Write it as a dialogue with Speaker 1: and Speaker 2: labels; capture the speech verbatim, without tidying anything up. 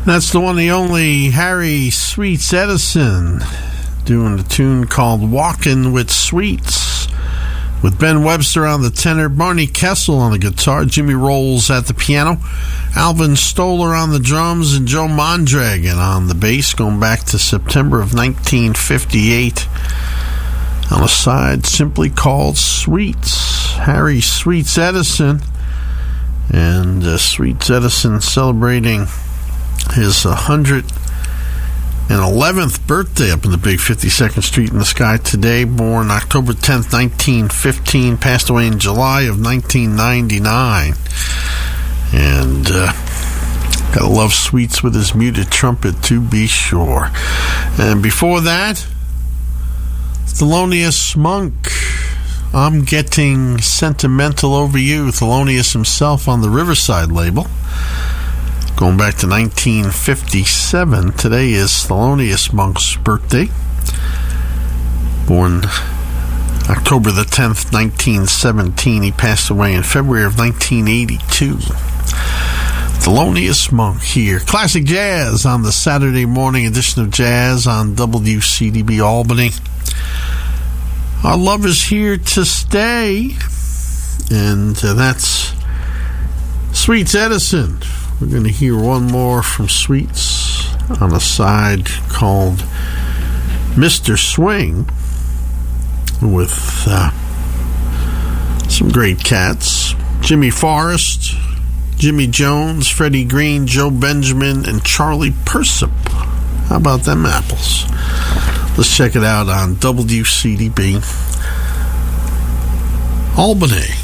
Speaker 1: That's the one, the only Harry Sweets Edison doing a tune called Walkin' with Sweets, with Ben Webster on the tenor, Barney Kessel on the guitar, Jimmy Rolls at the piano, Alvin Stoller on the drums, and Joe Mondragon on the bass, going back to September of nineteen fifty-eight, on a side simply called Sweets. Harry Sweets Edison, and uh, Sweets Edison celebrating his one hundred eleventh birthday up in the big fifty-second Street in the Sky today. Born October tenth, nineteen fifteen, passed away in July of nineteen ninety-nine. And uh, gotta love Sweets with his muted trumpet, to be sure. And before that, Thelonious Monk, I'm Getting Sentimental Over You. Thelonious himself on the Riverside label, going back to nineteen fifty-seven. Today is Thelonious Monk's birthday. Born October the tenth, nineteen seventeen. He passed away in February of nineteen eighty-two. Thelonious Monk here. Classic Jazz on the Saturday morning edition of Jazz on W C D B Albany. Our love is here to stay, and uh, that's Sweets Edison. We're going to hear one more from Sweets on a side called Mister Swing, with uh, some great cats: Jimmy Forrest, Jimmy Jones, Freddie Green, Joe Benjamin, and Charlie Persip. How about them apples? Let's check it out on W C D B Albany.